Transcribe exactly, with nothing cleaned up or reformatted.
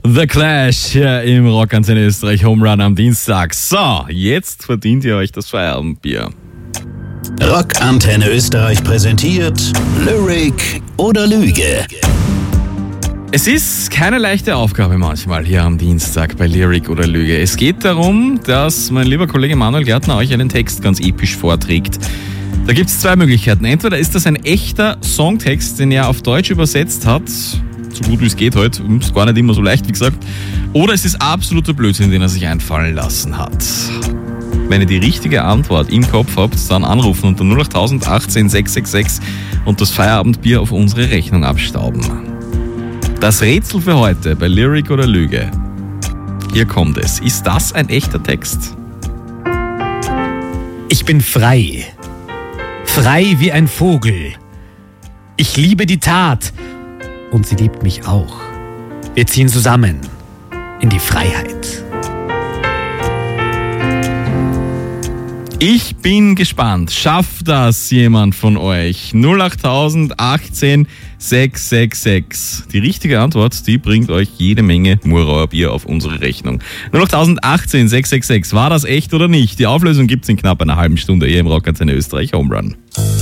The Clash hier im Rockantenne Österreich Home Run am Dienstag. So, jetzt verdient ihr euch das Feierabendbier. Rockantenne Österreich präsentiert Lyric oder Lüge. Es ist keine leichte Aufgabe manchmal hier am Dienstag bei Lyric oder Lüge. Es geht darum, dass mein lieber Kollege Manuel Gärtner euch einen Text ganz episch vorträgt. Da gibt es zwei Möglichkeiten. Entweder ist das ein echter Songtext, den er auf Deutsch übersetzt hat, so gut wie es geht heute, ist gar nicht immer so leicht, wie gesagt, oder es ist absoluter Blödsinn, den er sich einfallen lassen hat. Wenn ihr die richtige Antwort im Kopf habt, dann anrufen unter null acht achtzehn sechs sechs sechs und das Feierabendbier auf unsere Rechnung abstauben. Das Rätsel für heute bei Lyric oder Lüge. Hier kommt es. Ist das ein echter Text? Ich bin frei. Frei wie ein Vogel. Ich liebe die Tat. Und sie liebt mich auch. Wir ziehen zusammen in die Freiheit. Ich bin gespannt. Schafft das jemand von euch? null acht achtzehn sechs sechs sechs. Die richtige Antwort, die bringt euch jede Menge Murauer Bier auf unsere Rechnung. null acht achtzehn sechs sechs sechs. War das echt oder nicht? Die Auflösung gibt's in knapp einer halben Stunde hier im Rockantenne Österreich Home Run.